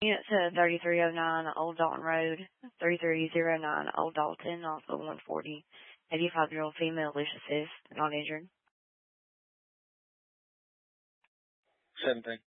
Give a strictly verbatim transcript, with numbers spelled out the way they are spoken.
Unit to thirty-three oh nine Old Dalton Road, thirty-three oh nine Old Dalton, also one forty. eighty-five-year-old female, Alicia Sis, not injured. Same thing.